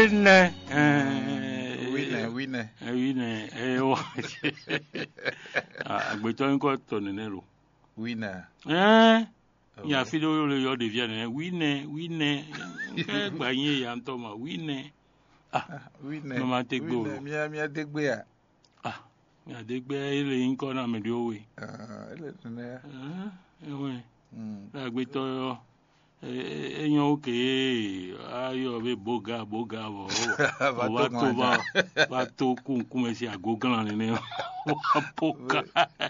Winne. Agbeto nko tonenelo. Winne. Il a fait le devient winne. Gbanye ya ntoma winne. Winne. Mama tegbo. Mia tegbe ya. Mia tegbe ile nko na medio we. Ele tene. Oui. Agbeto enyo oke ayo be boga bo va to kunkume si agogan ni poka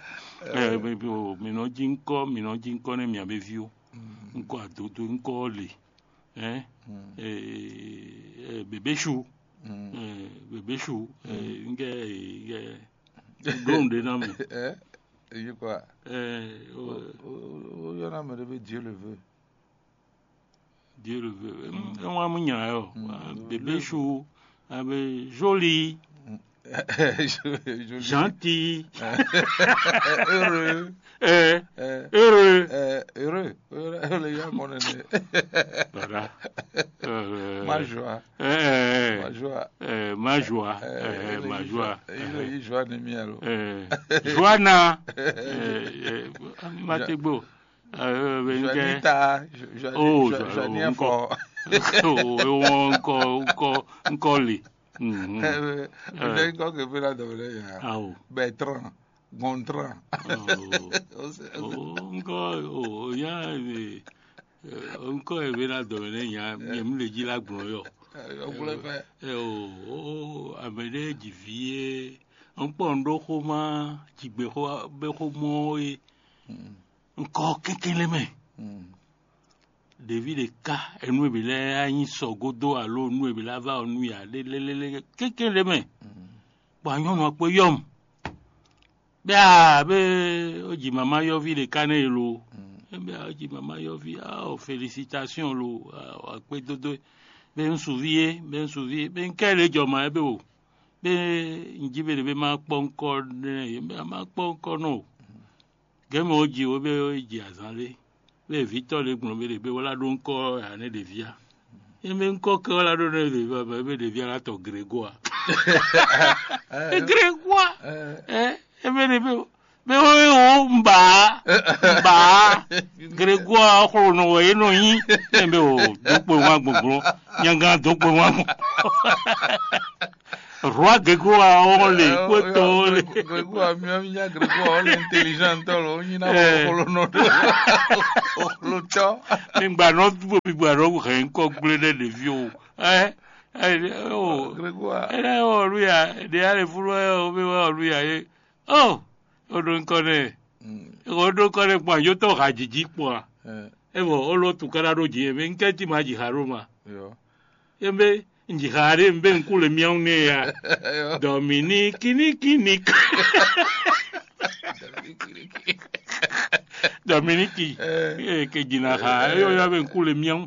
mino jinko ne mi abevio nko adodo nko le bebeshu nge gronde na me you quoi yo na me de Dieu le veut. Dieu le veut. Moi, bébé chou, joli, gentil, heureux. Heureux. Voilà. Ma joie. Ma joie. Joie de miel. Joana. Matebo. Joanita, Joania fort. Encore les. Encore que vous la donnez. Bertrand, Gontran. Encore que vous la donnez, il y a le dit la gloire. Amener du vieux, un pando romain, qui beho encore quelqu'un les mains. David et K, et nous, il a un sogodo à l'eau, nous, il a va, nous, il a quelqu'un les mains. Bon, on a quoi yom. Bien, oji maman yovi les canelo. Bien, oji maman yovi, félicitations, l'eau, à quoi dodo. Ben, souviez, ben, quel est joma, ben, il dit, ma encore, non. Game oji oji azale be Victor le gbon be wala don ko ane de via e me nko ke wala don de via la to Grégoire Grégoire be o mba Grégoire ko no we no yin e be o dopo wa gbogbo nyanga dopo wa Roi Grégoire ole koto ole Grégoire miya Grégoire ole intelligent lo nyina ko no lo cho ngba no tubo bigba ro kan ko gbele de vio Grégoire Oluya de ale furo o be Oluya odo nkone po yo to hajiji po bo olo tukara roji e nketi maji haroma yo embe njihare mbe nkule miaune ya Dominique que jina ha yo ya ben nkule miaun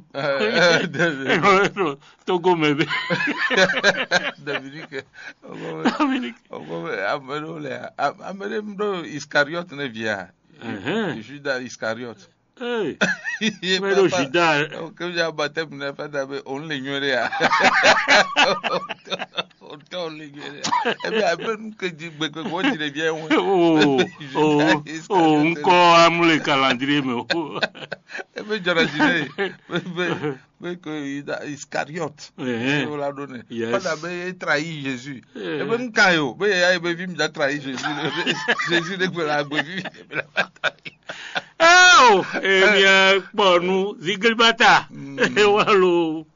togo mebe Dominique amere mdo Iscariot ne via Judas Iscariot mais le Judas que j'ai battu pour ne pas d'avoir on l'ignorait et bien après que dit que moi tu deviens encore amule calendrier mais et bien j'aurais que Iscariot on l'a donné pas d'avoir trahi Jésus et bien quand yo ben il a vu me trahi Jésus de quoi la vu mia ponu zigelbata walo